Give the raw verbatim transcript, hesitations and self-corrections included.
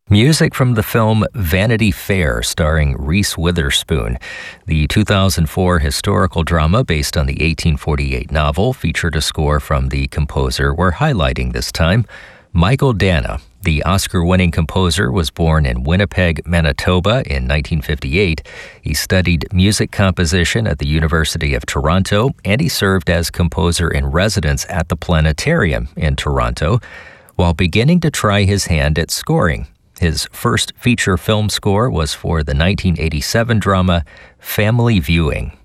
Music from the film Vanity Fair, starring Reese Witherspoon. The two thousand four historical drama based on the eighteen forty-eight novel featured a score from the composer we're highlighting this time, Michael Danna. The Oscar-winning composer was born in Winnipeg, Manitoba in nineteen fifty-eight. He studied music composition at the University of Toronto, and he served as composer in residence at the Planetarium in Toronto, while beginning to try his hand at scoring. His first feature film score was for the nineteen eighty-seven drama Family Viewing.